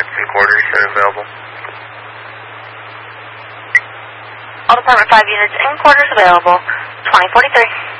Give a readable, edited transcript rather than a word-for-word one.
units and quarters are available. All Department 5 units and quarters available. 2043.